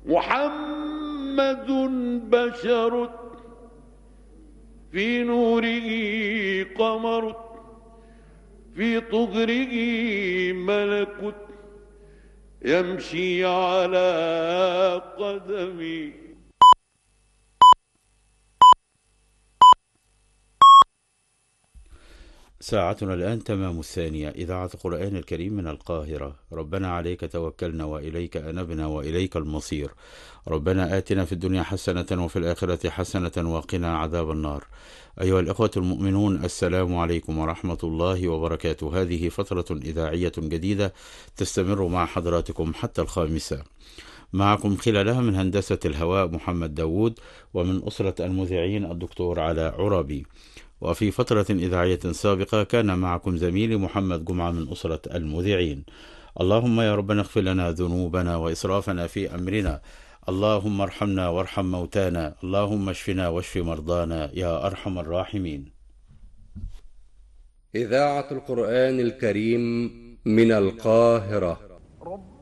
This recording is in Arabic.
محمد بشر في نوره قمر، في طهره ملك يمشي على قدمي. ساعتنا الآن تمام الثانية. إذاعة القرآن الكريم من القاهرة. ربنا عليك توكلنا وإليك أنبنا وإليك المصير. ربنا آتنا في الدنيا حسنة وفي الآخرة حسنة وقنا عذاب النار. أيها الإخوة المؤمنون، السلام عليكم ورحمة الله وبركاته. هذه فترة إذاعية جديدة تستمر مع حضراتكم حتى 5. معكم خلالها من هندسة الهواء محمد داود، ومن أسرة المذيعين الدكتور علاء عرابي. وفي فترة إذاعية سابقة كان معكم زميلي محمد جمعة من أسرة المذيعين. اللهم يا ربنا اغفر لنا ذنوبنا وإسرافنا في أمرنا، اللهم ارحمنا وارحم موتانا، اللهم اشفنا واشف مرضانا يا أرحم الراحمين. إذاعة القرآن الكريم من القاهرة.